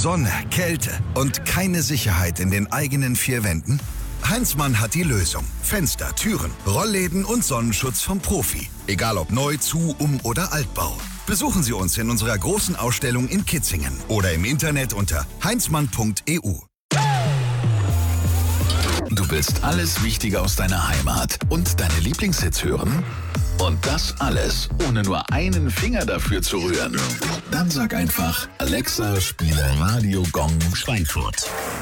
Sonne, Kälte und keine Sicherheit in den eigenen vier Wänden? Heinzmann hat die Lösung. Fenster, Türen, Rollläden und Sonnenschutz vom Profi. Egal ob neu, zu, oder Altbau. Besuchen Sie uns in unserer großen Ausstellung in Kitzingen oder im Internet unter heinzmann.eu. Du willst alles Wichtige aus deiner Heimat und deine Lieblingshits hören? Und das alles, ohne nur einen Finger dafür zu rühren. Dann sag einfach, Alexa, spiele Radio Gong Schweinfurt.